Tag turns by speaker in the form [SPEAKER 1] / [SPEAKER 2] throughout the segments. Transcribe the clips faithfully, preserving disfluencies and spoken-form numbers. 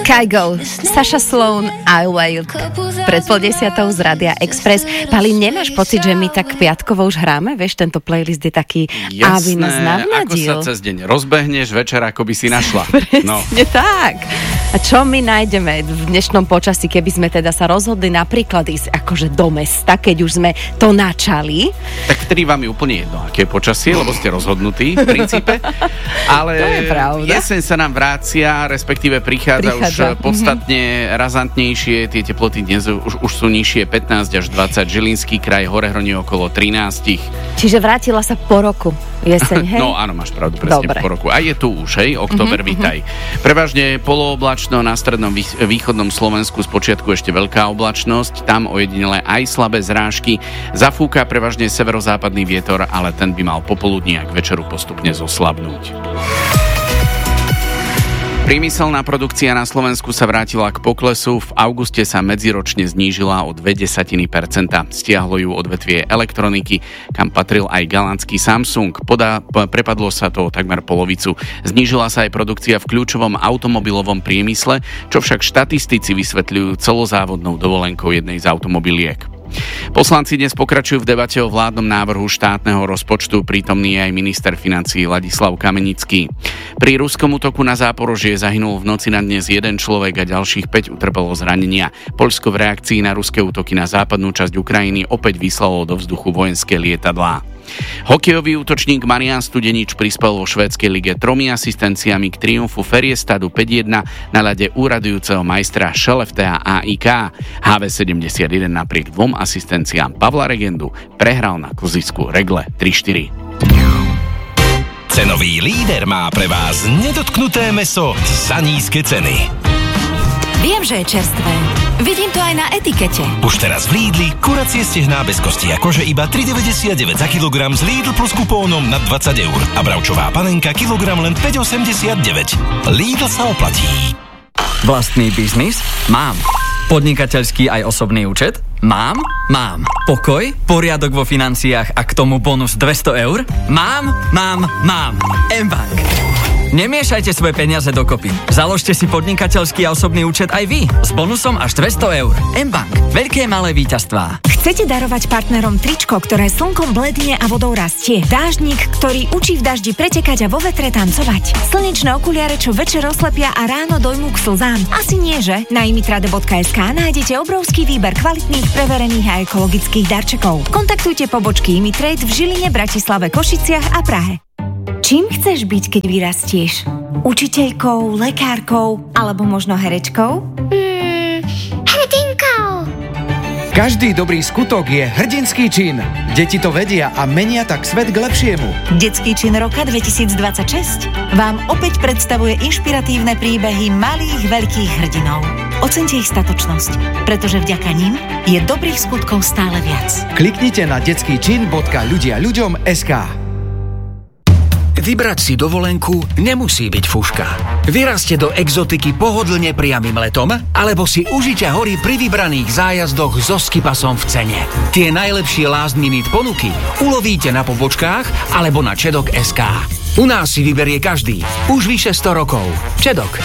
[SPEAKER 1] Kygo, Sasha Sloan, I Wild. Pred pol desiatou z Rádia Express. Pali, nemáš pocit, že my tak piatkovo už hráme? Vieš, tento playlist je taký, aby nás navnadil.
[SPEAKER 2] Ako sa cez deň rozbehneš, večer ako by si našla.
[SPEAKER 1] Presne
[SPEAKER 2] no.
[SPEAKER 1] tak. A čo my nájdeme v dnešnom počasí, keby sme teda sa rozhodli napríklad ísť akože do mesta, keď už sme to načali?
[SPEAKER 2] Tak vtedy vám je úplne jedno, aké je počasie, lebo ste rozhodnutí v princípe. Ale
[SPEAKER 1] to je pravda.
[SPEAKER 2] jeseň sa nám vrácia, respektíve prichádza, prichádza. už podstatne mm-hmm. razantnejšie. Tie teploty dnes už, už sú nižšie, pätnásť až dvadsať. Žilinský kraj, Horehronie okolo trinásť.
[SPEAKER 1] Čiže vrátila sa po roku jeseň, hej?
[SPEAKER 2] No áno, máš pravdu, presne Dobre. po roku. A je tu už, hej, október, mm-hmm. vitaj. Prevažne polooblačno, na strednom východnom Slovensku spočiatku ešte veľká oblačnosť, tam ojedinele aj slabé zrážky. Zafúka prevažne severozápadný vietor, ale ten by mal popoludní a k večeru postupne zoslabnúť. Priemyselná produkcia na Slovensku sa vrátila k poklesu, v auguste sa medziročne znížila o dve desatiny percenta. Stiahlo ju odvetvie elektroniky, kam patril aj galantský Samsung. Podá, prepadlo sa to o takmer polovicu. Znížila sa aj produkcia v kľúčovom automobilovom priemysle, čo však štatistici vysvetľujú celozávodnou dovolenkou jednej z automobiliek. Poslanci dnes pokračujú v debate o vládnom návrhu štátneho rozpočtu, prítomný je aj minister financií Ladislav Kamenický. Pri ruskom útoku na Záporožie zahynul v noci na dnes jeden človek a ďalších päť utrpelo zranenia. Poľsko v reakcii na ruské útoky na západnú časť Ukrajiny opäť vyslalo do vzduchu vojenské lietadlá. Hokejový útočník Marián Studenič prispel vo švédskej lige tromi asistenciami k triumfu Färjestadu päť jedna na ľade úradujúceho majstra Skellefteå á í ká. há vé sedemdesiatjeden napriek dvom asistenciám Pavla Regendu prehral na klzisku Regle tri štyri.
[SPEAKER 3] Cenový líder má pre vás nedotknuté mäso za nízke ceny.
[SPEAKER 4] Viem, že je čerstvé. Vidím to aj na etikete.
[SPEAKER 3] Už teraz v Lidli kuracie stehná bez kosti a kože iba tri deväťdesiatdeväť za kilogram z Lidl plus kupónom na dvadsať eur. A bravčová panenka kilogram len päť osemdesiatdeväť. Lidl sa oplatí.
[SPEAKER 5] Vlastný biznis? Mám. Podnikateľský aj osobný účet? Mám? Mám. Pokoj? Poriadok vo financiách a k tomu bonus dvesto eur? Mám? Mám? Mám. mBank. Nemiešajte svoje peniaze dokopy. Založte si podnikateľský a osobný účet aj vy s bonusom až dvesto eur. mBank. Veľké malé víťazstvá.
[SPEAKER 4] Chcete darovať partnerom tričko, ktoré slnkom bledne a vodou rastie? Dážnik, ktorý učí v daždi pretekať a vo vetre tancovať? Slnečné okuliare, čo večer oslepia a ráno dojmú k slzám? Asi nie, že? Na imitrade bodka es ká nájdete obrovský výber kvalitných, preverených a ekologických darčekov. Kontaktujte pobočky Imitrade v Žiline, Bratislave, Košiciach a Prahe. Čím chceš byť, keď vyrastieš? Učiteľkou, lekárkou alebo možno herečkou?
[SPEAKER 6] Hmm, hrdinkou.
[SPEAKER 7] Každý dobrý skutok je hrdinský čin. Deti to vedia a menia tak svet k lepšiemu.
[SPEAKER 4] Detský čin roka dvetisícdvadsaťšesť vám opäť predstavuje inšpiratívne príbehy malých veľkých hrdinov. Oceňte ich statočnosť, pretože vďaka nim je dobrých skutkov stále viac.
[SPEAKER 7] Kliknite na detský čin bodka ľudia ľuďom bodka es ká.
[SPEAKER 8] Vybrať si dovolenku nemusí byť fuška. Vyrazte do exotiky pohodlne priamym letom, alebo si užite hory pri vybraných zájazdoch so skipasom v cene. Tie najlepšie last minute ponuky ulovíte na pobočkách alebo na čedok bodka es ká. U nás si vyberie každý. Už vyše sto rokov. Čedok.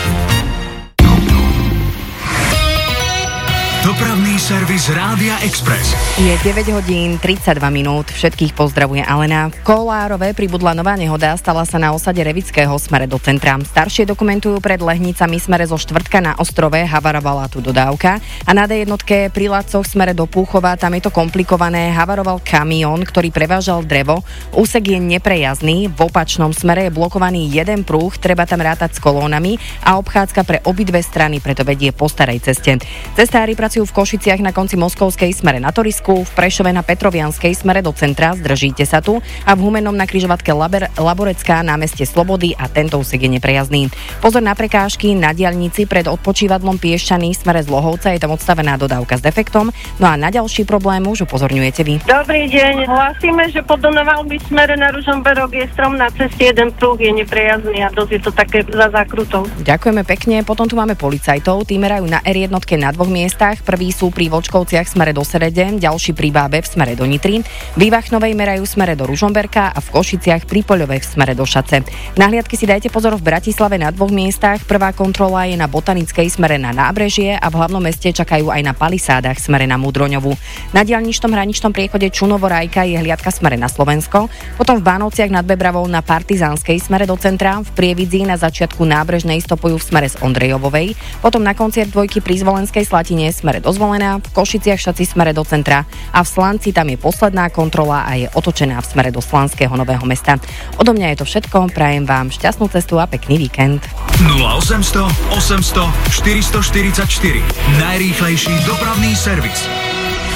[SPEAKER 3] Dopravný servis Rádia Express.
[SPEAKER 1] Je deväť hodín tridsaťdva minút. Všetkých pozdravuje Alena. V Kolárove pribudla nová nehoda, stala sa na osade Revického smere do centra. Staršie dokumentujú pred Lehnicami smere zo Štvrtka na Ostrove, havarovala tu dodávka. A na dé jednotke pri Lacoch smere do Púchova, tam je to komplikované, havaroval kamión, ktorý prevážal drevo. Úsek je neprejazdný, v opačnom smere je blokovaný jeden prúh, treba tam rátať s kolónami a obchádzka pre obidve strany, preto vedie po starej ceste. Cestári pracujú v Košiciach na konci Moskovskej smere na Torisku, v Prešove na Petrovianskej smere do centra, zdržíte sa tu, a v Humennom na križovatke Laber, Laborecká na meste Slobody a tento úsek je neprejazdný. Pozor na prekážky na diaľnici pred odpočívadlom Piešťany smere z Lohovca, je tam odstavená dodávka s defektom. No a na ďalší problém už upozorňujete vy.
[SPEAKER 9] Dobrý deň, hlasíme, že po Donovalby smere na Ružomberok je strom na ceste, jeden prúh je neprejazdný a dosť je to také za zákrutou.
[SPEAKER 1] Ďakujeme pekne, potom tu máme policajtov, tí merajú na er jednotke na dvoch miestach. Prví sú pri Vočkovciach smere do Serede, ďalší pri Bábe v smere do Nitry, v Ivachnovej merajú smere do Ružomberka a v Košiciach pri Poľove v smere do Šace. Nahliadky si dajte pozor v Bratislave na dvoch miestach. Prvá kontrola je na Botanickej smere na Nábrežie a v hlavnom meste čakajú aj na Palisádach smere na Mudroňovu. Na diaľničnom hraničnom priechode Čunovo-Rajka je hliadka smere na Slovensko, potom v Bánovciach nad Bebravou na Partizánskej smere do centra, v Prievidzi na začiatku Nábrežnej stopujú v smere z Ondrejovovej, potom na konciert dvojky pri Zvolenskej Slatine smere do Zvolena, v Košiciach Šaci smere do centra a v Slanci tam je posledná kontrola a je otočená v smere do Slanského Nového Mesta. Odo mňa je to všetko, prajem vám šťastnú cestu a pekný víkend.
[SPEAKER 3] nula osemsto osemsto štyristoštyridsaťštyri Najrýchlejší dopravný servis.